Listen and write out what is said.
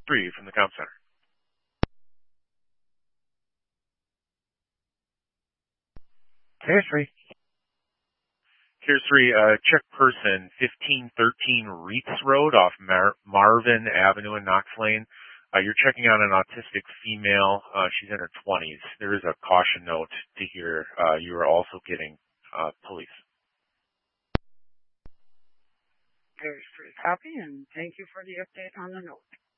3 from the Comm Center. Tier 3. Tier 3, check person 1513 Reitz Road off Marvin Avenue in Knox Lane. You're checking on an autistic female. She's in her 20s. There is a caution note to hear. You are also getting police. Tier 3 copy, and thank you for the update on the note.